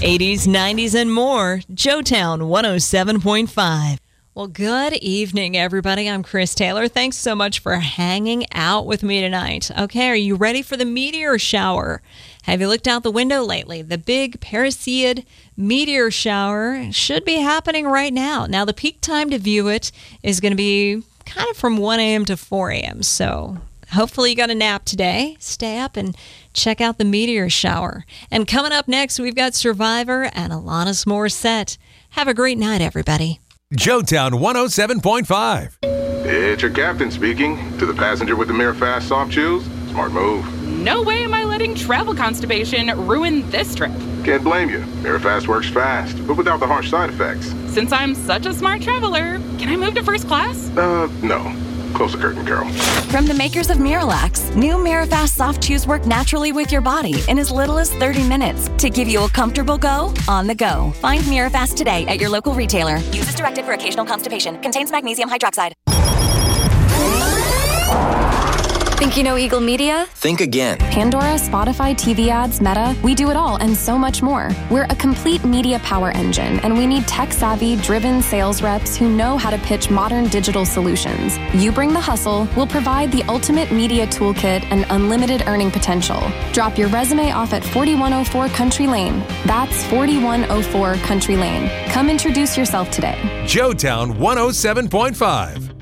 80s, 90s, and more. Joetown 107.5. Well, good evening, everybody. I'm Chris Taylor. Thanks so much for hanging out with me tonight. Okay, are you ready for the meteor shower? Have you looked out the window lately? The big Perseid meteor shower should be happening right now. Now, the peak time to view it is going to be kind of from 1 a.m. to 4 a.m., so hopefully you got a nap today. Stay up and check out the meteor shower. And coming up next, we've got Survivor and Alanis Morissette. Have a great night, everybody. Joetown 107.5. It's your captain speaking. To the passenger with the Mirafast soft chews, smart move. No way am I letting travel constipation ruin this trip. Can't blame you. Mirafast works fast, but without the harsh side effects. Since I'm such a smart traveler, can I move to first class? No. Close the curtain, Carol. From the makers of Miralax, new Mirafast soft chews work naturally with your body in as little as 30 minutes to give you a comfortable go on the go. Find Mirafast today at your local retailer. Use as directed for occasional constipation. Contains magnesium hydroxide. Think you know Eagle Media? Think again. Pandora, Spotify, TV ads, Meta. We do it all and so much more. We're a complete media power engine, and we need tech-savvy, driven sales reps who know how to pitch modern digital solutions. You bring the hustle, we'll provide the ultimate media toolkit and unlimited earning potential. Drop your resume off at 4104 Country Lane. That's 4104 Country Lane. Come introduce yourself today. Joetown 107.5.